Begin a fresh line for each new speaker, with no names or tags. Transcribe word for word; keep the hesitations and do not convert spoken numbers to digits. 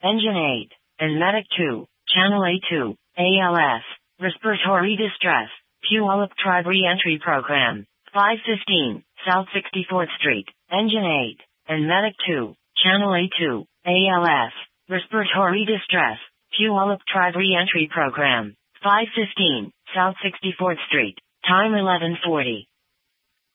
Engine eight, and Medic two, Channel A two, A L S, Respiratory Distress, Puyallup Tribe Reentry Program, five fifteen, South sixty-fourth Street, Engine eight, and Medic two, Channel A two, A L S, Respiratory Distress, Puyallup Tribe Reentry Program, five fifteen, South sixty-fourth Street, time eleven forty.